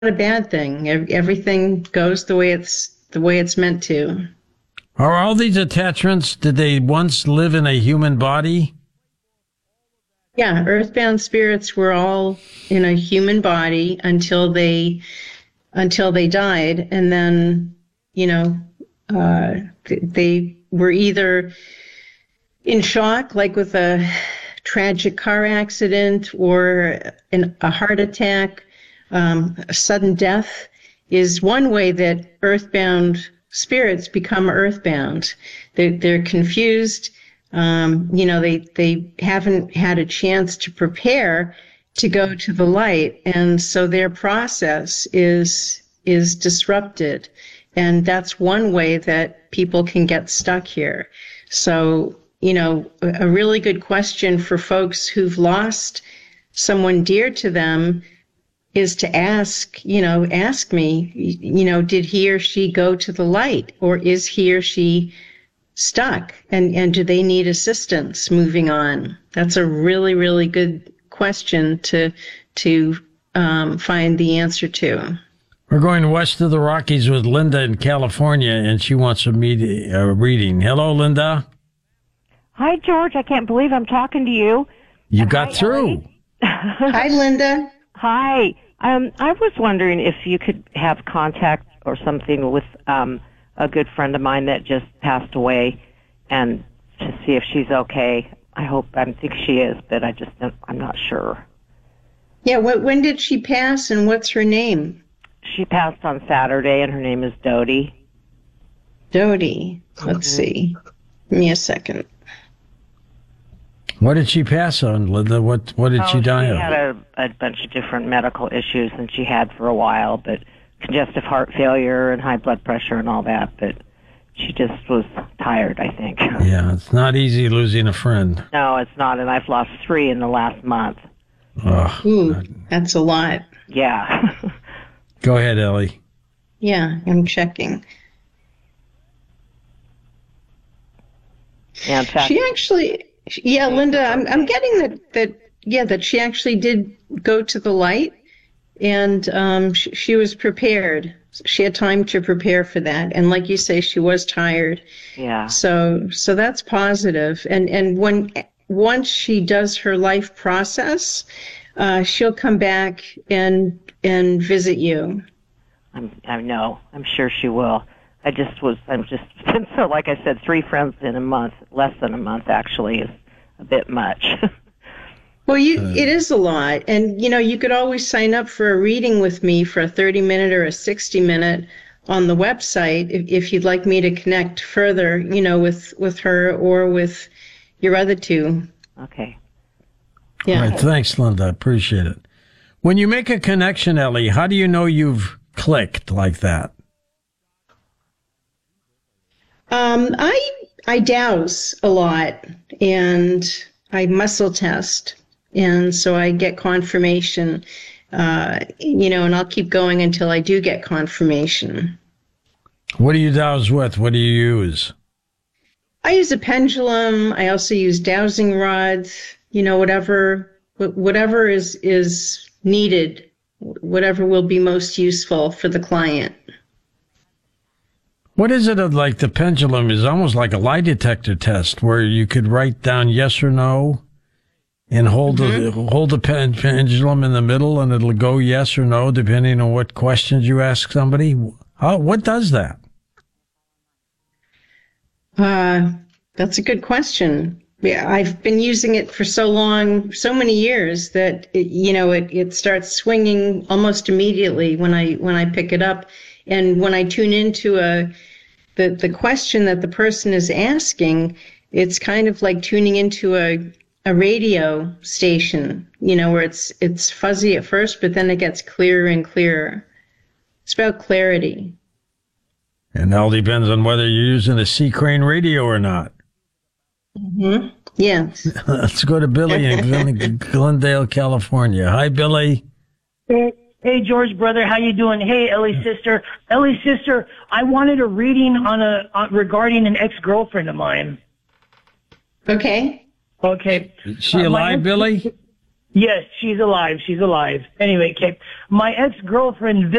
a bad thing. Everything goes the way it's meant to. Are all these attachments, did they once live in a human body? Yeah, earthbound spirits were all in a human body until they died, and then they were either in shock, like with a tragic car accident or a heart attack. A sudden death is one way that earthbound spirits become earthbound. They're confused. They haven't had a chance to prepare to go to the light, and so their process is disrupted, and that's one way that people can get stuck here. So, a really good question for folks who've lost someone dear to them is to ask me, did he or she go to the light, or is he or she stuck, and do they need assistance moving on? That's a really, really good question to find the answer to. We're going west of the Rockies with Linda in California, and she wants a reading. Hello, Linda. Hi, George. I can't believe I'm talking to you. You got through. Hi, Linda. Hi. I was wondering if you could have contact or something with a good friend of mine that just passed away, and to see if she's okay. I think she is, but I'm not sure. Yeah, when did she pass, and what's her name? She passed on Saturday, and her name is Dodie. Dodie. Let's see. Give me a second. What did she pass on, Linda? What did she die of? She had a bunch of different medical issues than she had for a while, but congestive heart failure and high blood pressure and all that, but she just was tired, I think. Yeah, it's not easy losing a friend. No, it's not, and I've lost 3 in the last month. Oh, ooh, that's a lot. Yeah. Go ahead, Ellie. Yeah, I'm checking. Yeah, in fact, she actually... Yeah, Linda, I'm getting that she actually did go to the light, and she was prepared. She had time to prepare for that, and like you say, she was tired. Yeah. So that's positive. And once she does her life process, she'll come back and visit you. I know. I'm sure she will. I'm just so, like I said, 3 friends in a month, less than a month actually, is a bit much. Well, it is a lot. And, you could always sign up for a reading with me for a 30-minute or a 60-minute on the website if you'd like me to connect further, with her or with your other 2. Okay. Yeah. All right, thanks, Linda. I appreciate it. When you make a connection, Ellie, how do you know you've clicked like that? I dowse a lot, and I muscle test, and so I get confirmation, and I'll keep going until I do get confirmation. What do you dowse with? What do you use? I use a pendulum. I also use dowsing rods, whatever is needed, whatever will be most useful for the client. What is it like the pendulum is almost like a lie detector test where you could write down yes or no and hold the pendulum in the middle and it'll go yes or no depending on what questions you ask somebody? What does that? That's a good question. Yeah, I've been using it for so long, so many years that it starts swinging almost immediately when I pick it up, and when I tune into the question that the person is asking, it's kind of like tuning into a radio station, where it's fuzzy at first, but then it gets clearer and clearer. It's about clarity. And it all depends on whether you're using a C Crane radio or not. Mm-hmm. Yes. Let's go to Billy in Glendale, California. Hi, Billy. Hey, George, brother, how you doing? Hey, Ellie's sister. Ellie's sister, I wanted a reading regarding an ex-girlfriend of mine. Okay. Okay. Is she alive, Billy? Yes, she's alive. She's alive. Anyway, Kate, my ex-girlfriend